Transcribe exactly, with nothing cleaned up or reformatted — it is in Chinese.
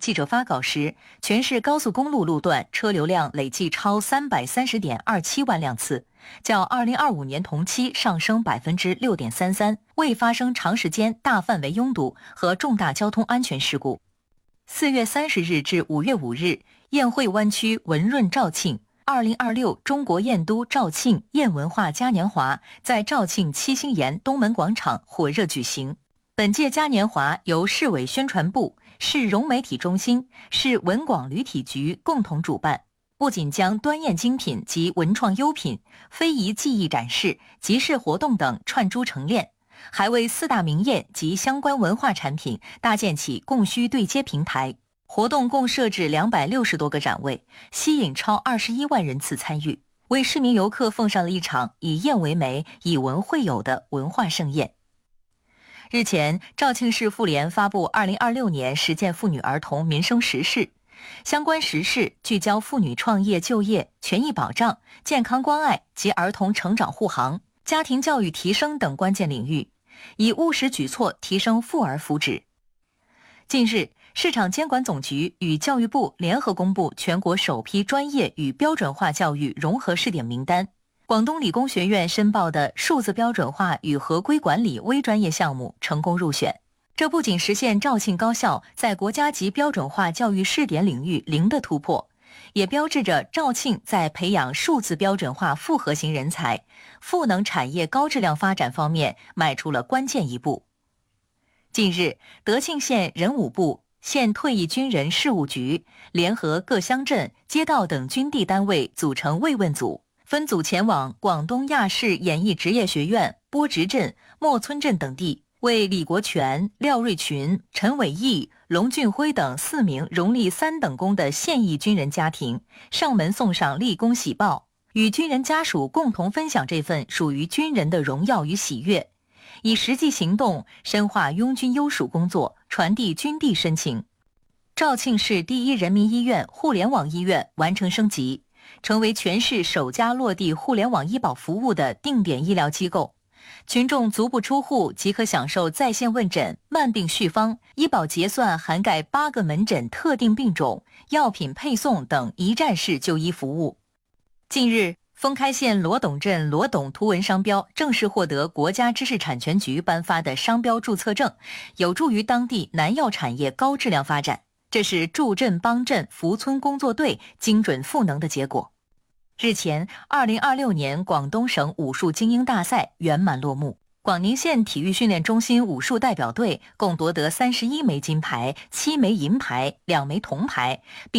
记者发稿时，全市高速公路路段车流量累计超三百三十点二七万辆次，较二零二五年同期上升百分之六点三三，未发生长时间大范围拥堵和重大交通安全事故。四月三十日至五月五日，雁汇湾区文润肇庆二零二六中国雁都肇庆雁文化嘉年华在肇庆七星岩东门广场火热举行。本届嘉年华由市委宣传部、市融媒体中心、市文广旅体局共同主办，不仅将端砚精品及文创优品、非遗技艺展示、集市活动等串珠成链，还为四大名雁及相关文化产品搭建起供需对接平台。活动共设置两百六十多个展位，吸引超二十一万人次参与，为市民游客奉上了一场以雁为媒、以文会友的文化盛宴。日前，肇庆市妇联发布二零二六年实践妇女儿童民生实事，相关实事聚焦妇女创业就业、权益保障、健康关爱及儿童成长护航、家庭教育提升等关键领域，以务实举措提升妇儿福祉。近日，市场监管总局与教育部联合公布全国首批专业与标准化教育融合试点名单。广东理工学院申报的数字标准化与合规管理微专业项目成功入选。这不仅实现肇庆高校在国家级标准化教育试点领域零的突破，也标志着肇庆在培养数字标准化复合型人才、赋能产业高质量发展方面迈出了关键一步。近日，德庆县人武部、县退役军人事务局联合各乡镇、街道等军地单位组成慰问组，分组前往广东亚市演艺职业学院、波直镇、莫村镇等地，为李国权、廖瑞群、陈伟义、龙俊辉等四名荣立三等功的现役军人家庭上门送上立功喜报，与军人家属共同分享这份属于军人的荣耀与喜悦，以实际行动深化拥军优属工作，传递军地深情。肇庆市第一人民医院互联网医院完成升级，成为全市首家落地互联网医保服务的定点医疗机构，群众足不出户即可享受在线问诊、慢病续方、医保结算涵盖八个门诊特定病种、药品配送等一站式就医服务。近日，封开县罗董镇罗董图文商标正式获得国家知识产权局颁发的商标注册证，有助于当地南药产业高质量发展。这是助镇帮镇扶村工作队精准赋能的结果。日前，二零二六年广东省武术精英大赛圆满落幕，广宁县体育训练中心武术代表队共夺得三十一枚金牌、七枚银牌、两枚铜牌，并